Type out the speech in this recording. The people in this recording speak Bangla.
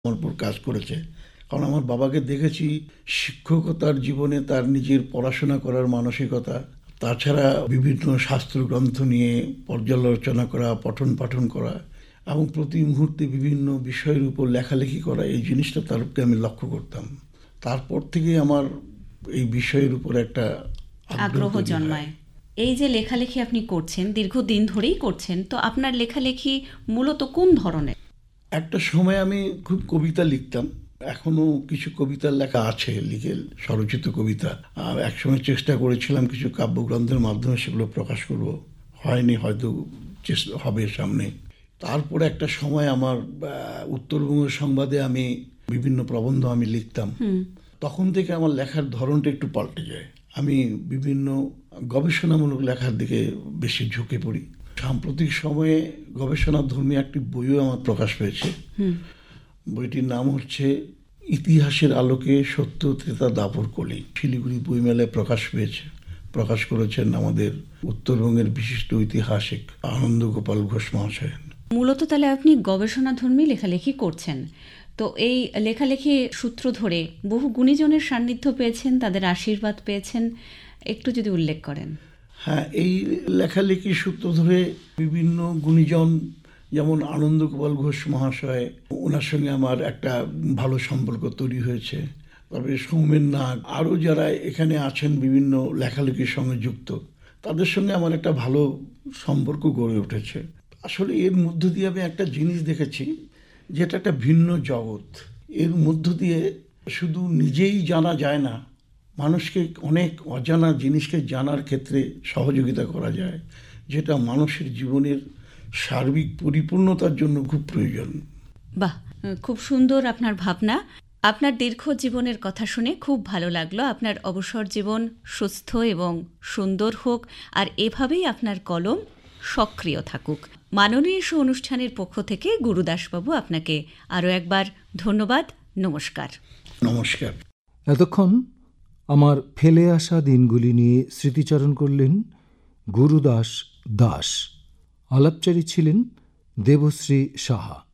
আমার উপর কাজ করেছে। কারণ আমার বাবাকে দেখেছি শিক্ষকতার জীবনে তার নিজের পড়াশোনা করার মানসিকতা, তাছাড়া বিভিন্ন শাস্ত্রগ্রন্থ নিয়ে পর্যালোচনা করা, পঠন পাঠন করা এবং প্রতি মুহূর্তে বিভিন্ন বিষয়ের উপর লেখালেখি করা, এই জিনিসটা তারকে আমি লক্ষ্য করতাম। তারপর থেকে আমার এই বিষয়ের উপর একটা আগ্রহ জন্মায়। এই যে লেখালেখি আপনি করছেন, দীর্ঘদিন ধরেই করছেন, তো আপনার লেখালেখি মূলত কোন ধরনের? একটা সময় আমি খুব কবিতা লিখতাম, এখনো কিছু কবিতার লেখা আছে, লিখে স্বরচিত কবিতা। আর একসময় চেষ্টা করেছিলাম কিছু কাব্যগ্রন্থের মাধ্যমে সেগুলো প্রকাশ করব, হয়নি, হয়তো চেষ্টা হবে সামনে। তারপরে একটা সময় আমার উত্তরবঙ্গ সংবাদে আমি বিভিন্ন প্রবন্ধ আমি লিখতাম। তখন থেকে আমার লেখার ধরনটা একটু পাল্টে যায়। আমি বিভিন্ন গবেষণামূলক লেখার দিকে বেশি ঝুঁকে পড়ি। সাম্প্রতিক সময়ে গবেষণাধর্মী একটি বইও আমার প্রকাশ পেয়েছে। বইটির নাম হচ্ছে ইতিহাসের আলোকে সত্য ত্রেতা দাপর কলি। শিলিগুড়ি বইমেলায় প্রকাশ করেছেন আমাদের উত্তরবঙ্গের বিশিষ্ট ঐতিহাসিক আনন্দ গোপাল ঘোষ মহাশয়। মূলত তাহলে আপনি গবেষণাধর্মী লেখালেখি করছেন। তো এই লেখালেখি সূত্র ধরে বহু গুণীজনের সান্নিধ্য পেয়েছেন, তাদের আশীর্বাদ পেয়েছেন, একটু যদি উল্লেখ করেন। হ্যাঁ, এই লেখালেখি সূত্র ধরে বিভিন্ন গুণীজন, যেমন আনন্দ গোপাল ঘোষ মহাশয়, ওনার সঙ্গে আমার একটা ভালো সম্পর্ক তৈরি হয়েছে। তবে সৌমেন নাগ, আরও যারা এখানে আছেন বিভিন্ন লেখালেখির সঙ্গে যুক্ত, তাদের সঙ্গে আমার একটা ভালো সম্পর্ক গড়ে উঠেছে। আসলে এর মধ্য দিয়ে আমি একটা জিনিস দেখেছি, যেটা একটা ভিন্ন জগৎ। এর মধ্য দিয়ে শুধু নিজেই জানা যায় না, মানুষকে অনেক অজানা জিনিসকে জানার ক্ষেত্রে সহযোগিতা করা যায়, যেটা মানুষের জীবনের সার্বিক পরিপূর্ণতার জন্য খুব প্রয়োজন। বাহ, খুব সুন্দর আপনার ভাবনা। আপনার দীর্ঘ জীবনের কথা শুনে খুব ভালো লাগলো। আপনার অবসর জীবন সুস্থ এবং সুন্দর হোক, আর এভাবেই আপনার কলম সক্রিয় থাকুক। মাননীয় অনুষ্ঠানের পক্ষ থেকে গুরুদাসবাবু আপনাকে আরও একবার ধন্যবাদ। নমস্কার। নমস্কার। এতক্ষণ আমার ফেলে আসা দিনগুলি নিয়ে স্মৃতিচারণ করলেন গুরুদাস দাস। আলাপচারী ছিলেন দেবশ্রী সাহা।